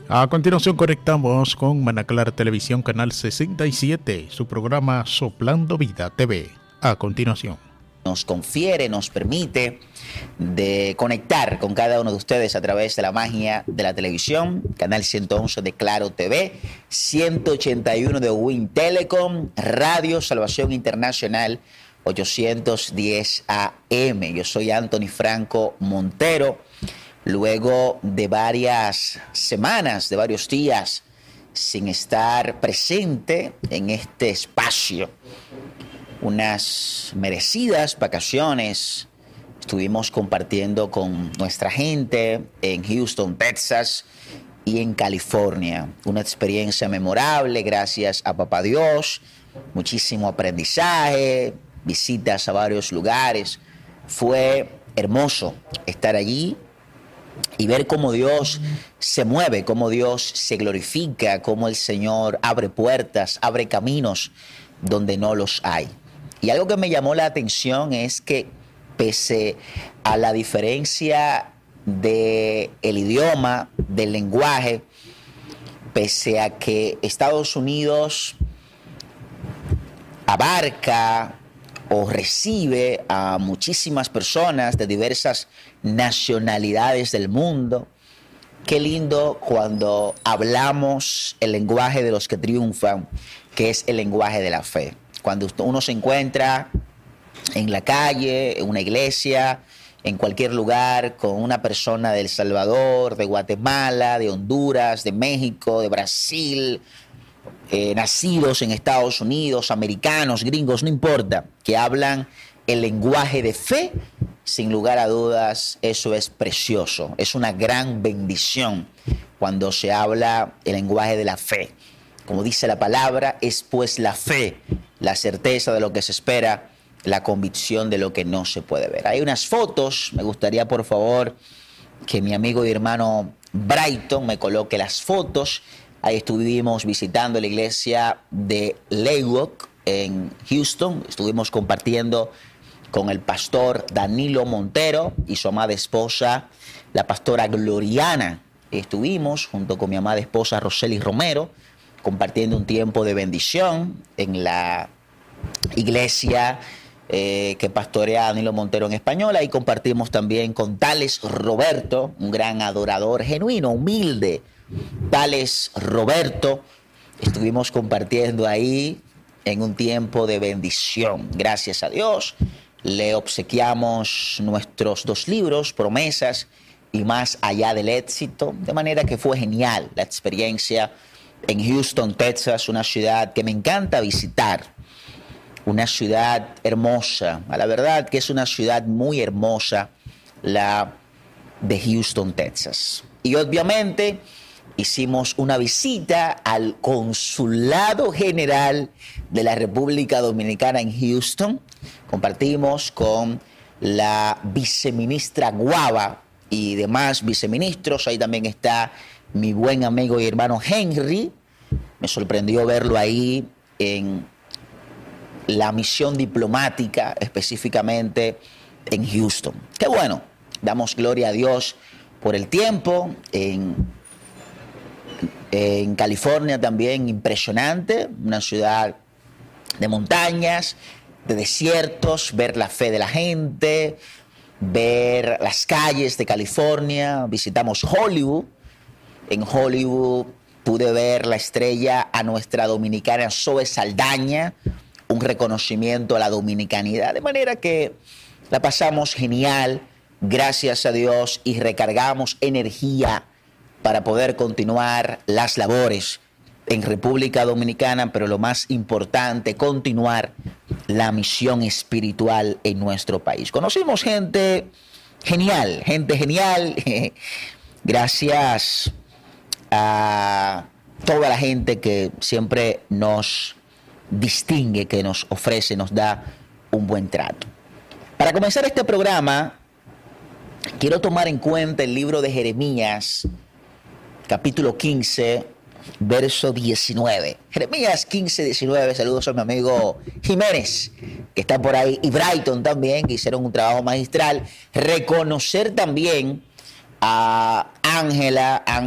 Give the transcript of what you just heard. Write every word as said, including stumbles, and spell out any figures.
A continuación conectamos con Manaclar Televisión, Canal sesenta y siete, su programa Soplando Vida T V. A continuación. Nos confiere, nos permite de conectar con cada uno de ustedes a través de la magia de la televisión, canal ciento once de Claro T V, ciento ochenta y uno de Win Telecom, Radio Salvación Internacional ochocientos diez A M. Yo soy Anthony Franco Montero. Luego de varias semanas, de varios días sin estar presente en este espacio, unas merecidas vacaciones estuvimos compartiendo con nuestra gente en Houston, Texas y en California. Una experiencia memorable gracias a Papá Dios, muchísimo aprendizaje, visitas a varios lugares. Fue hermoso estar allí y ver cómo Dios se mueve, cómo Dios se glorifica, cómo el Señor abre puertas, abre caminos donde no los hay. Y algo que me llamó la atención es que pese a la diferencia del idioma, del lenguaje, pese a que Estados Unidos abarca o recibe a muchísimas personas de diversas nacionalidades del mundo, qué lindo cuando hablamos el lenguaje de los que triunfan, que es el lenguaje de la fe. Cuando uno se encuentra en la calle, en una iglesia, en cualquier lugar, con una persona de El Salvador, de Guatemala, de Honduras, de México, de Brasil, eh, nacidos en Estados Unidos, americanos, gringos, no importa, que hablan el lenguaje de fe, sin lugar a dudas, eso es precioso. Es una gran bendición cuando se habla el lenguaje de la fe. Como dice la palabra, es pues la fe, la certeza de lo que se espera, la convicción de lo que no se puede ver. Hay unas fotos, me gustaría por favor que mi amigo y hermano Brighton me coloque las fotos. Ahí estuvimos visitando la iglesia de Laywood en Houston, estuvimos compartiendo con el pastor Danilo Montero y su amada esposa, la pastora Gloriana. Estuvimos junto con mi amada esposa Roseli Romero, compartiendo un tiempo de bendición en la iglesia eh, que pastorea Danilo Montero en español. Ahí compartimos también con Tales Roberto, un gran adorador genuino, humilde. Tales Roberto, estuvimos compartiendo ahí en un tiempo de bendición. Gracias a Dios, le obsequiamos nuestros dos libros, Promesas y Más Allá del Éxito, de manera que fue genial la experiencia en Houston, Texas, una ciudad que me encanta visitar, una ciudad hermosa. A la verdad que es una ciudad muy hermosa, la de Houston, Texas. Y obviamente hicimos una visita al Consulado General de la República Dominicana en Houston. Compartimos con la viceministra Guava y demás viceministros. Ahí también está mi buen amigo y hermano Henry. Me sorprendió verlo ahí en la misión diplomática, específicamente en Houston. Qué bueno, damos gloria a Dios por el tiempo. En, en California también impresionante, una ciudad de montañas, de desiertos, ver la fe de la gente, ver las calles de California. Visitamos Hollywood. En Hollywood pude ver la estrella a nuestra dominicana Zoe Saldaña, un reconocimiento a la dominicanidad, de manera que la pasamos genial, gracias a Dios, y recargamos energía para poder continuar las labores en República Dominicana, pero lo más importante, continuar la misión espiritual en nuestro país. Conocimos gente genial, gente genial, gracias a toda la gente que siempre nos distingue, que nos ofrece, nos da un buen trato. Para comenzar este programa, quiero tomar en cuenta el libro de Jeremías, capítulo quince, verso diecinueve. Jeremías quince, diecinueve. Saludos a mi amigo Jiménez, que está por ahí, y Brighton también, que hicieron un trabajo magistral. Reconocer también a Ángela,